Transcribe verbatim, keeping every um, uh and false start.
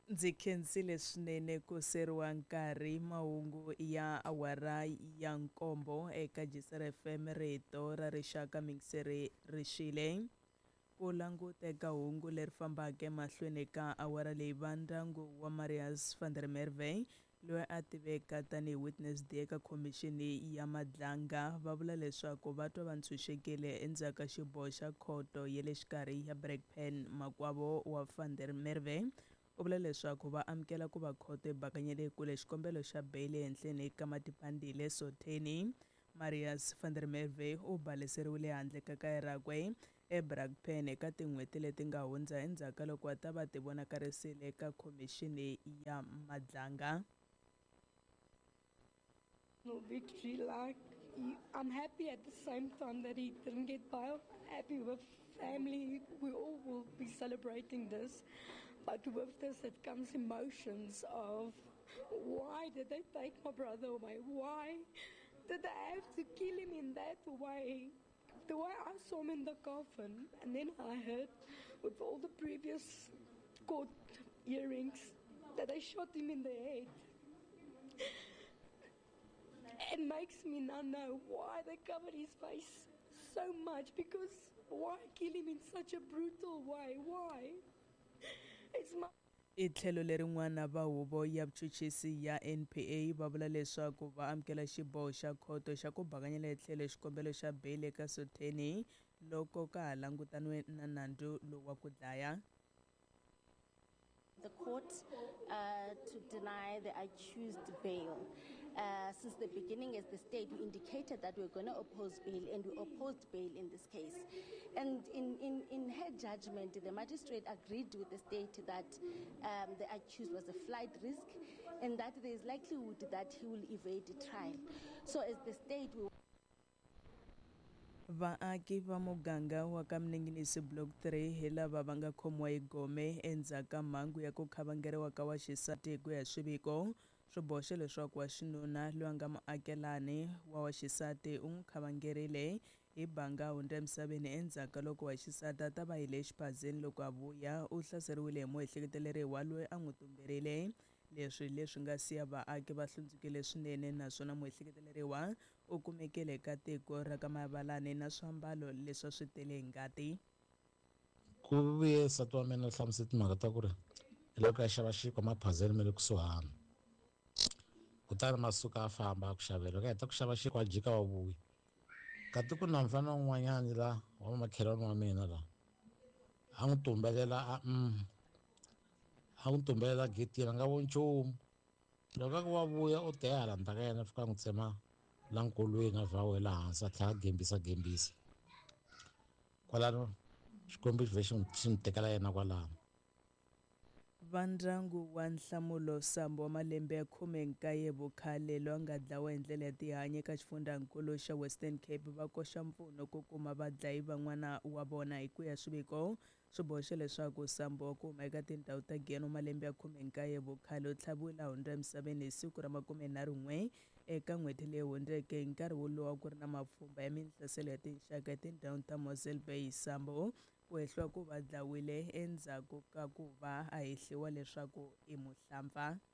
Ndzi khensile swinene ku seriwa nkarhi mahungu ya awara ya nkombo eka Jesere F M rito ra rixaka Mingiseri Rixile. Ku languteka hungu leri fambaka emahlweni ka awara leyi va ndyangu wa Marius van der Merwe loyi a tiveka tanihi witness day eka khomixini ya Madlanga va vula leswaku va twa va ntshunxekile endzhaku ka xiboho xa khoto ya le xikarhi ya Brakpan makwavo wa van der Merwe. U vula leswaku va amukela ku va khoto yi bakanyele kule xikombelo xa bail ehenhleni ka matipandile Sotheni. Marius van der Merwe u baleseriwile handle ka kaya rakwe eBrakpan eka tin'hweti leti nga hundza endzhaku ka loko a ta va ti vonakarisile eka khomixini ya Madlanga. No victory, like he, I'm happy at the same time that he didn't get bail. Happy with family, we all will be celebrating this. But with this, it comes emotions of why did they take my brother away? Why did they have to kill him in that way? The way I saw him in the coffin, and then I heard with all the previous court hearings that they shot him in the head. It makes me now know why they covered his face so much, because why kill him in such a brutal way? Why? It's my I tlhelo lerin'wana va huvo ya vuchuchisi ya N P A va vula leswaku va amukela xiboho xa khoto xa ku bakanyela etlhelo xikombelo xa bail eka Sotheni loko ka ha langutaniwe na nandzu lowu wa ku dlaya. The court uh, to deny the accused bail. Uh, since the beginning, as the state, we indicated that we were going to oppose bail, and we opposed bail in this case. And in, in, in her judgment, the magistrate agreed with the state that um, the accused was a flight risk and that there is likelihood that he will evade trial. So as the state, we Vaaki va muganga wa ka Mninginisi Block three hi lava va nga khomiwa hi gome endzhaku ka mhangu ya ku khavangeriwa ka waxisati hi ku ya swiviko swi boxe leswaku wa xinuna loyi a nga muakelani wa waxisati u n'wi khavangerile hi banga hundza emisaveni endzhaku ka loko waxisati a ta va hi le xiphazeni loko a vuya u hlaseriwile hi muehleketeleriwa loyi a n'wi tumberile. Leswi leswi nga siya vaaki va hlundzukile swinene naswona muehleketeleriwa u kumekile eka tiko ra ka Mavalani na swambalo leswi swi tele hi ngati. Ku vuye nsati wa mina hlamusela timhaka ta ku ri hi loko a xava xinkwa maphazeni ma le kusuhani kutani masuka a famba a ku xavela loko a heta ku xava xinkwa a jika wa vuya kati ku na mfana un'wanyani la wa makhelwani wa mina la a n'wi tumbelela a mm a n'wi tumbelela getini a nga voni nchumu loko a ku wa vuya u te hala ndzhaka yena fika a n'wi tsema la nkolweni a vha wela hansi a tlhela a gembisa gembisa kwalano xikombiso lexi xi n'wi tekela yena kwalano. Va ndyangu wa Nhlamulo Sambo wa malembe ya khume nkaye vukhale loyi a nga dlawa hi ndlela ya tihanyi eka xifundzankulu xa Western Cape va koxa mpfuno ku kuma vadlayi van'wana wa vona hi ku ya swiviko swi boxe leswaku Sambo wa ku huma eka tindhawu ta Giyani wa malembe ya khume nkaye vukhale u tlhaviwile hundza emisaveni hi siku ra makumenharhu n'we eka n'hweti leyi hundzeke hi nkarhi wolowo ku ri na mapfhumba ya mihlaselo ya tinxaka etindhawini ta Mosel Bay. Sambo ku hehliwa ku va dlawile endzhaku ka ku va a hehliwa leswaku i muhlampfa.